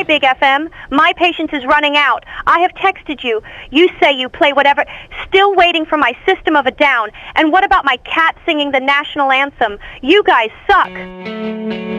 Hi, Big FM. My patience is running out. I have texted you. You say you play whatever. Still waiting for my System of a Down. And what about my cat singing the national anthem? You guys suck.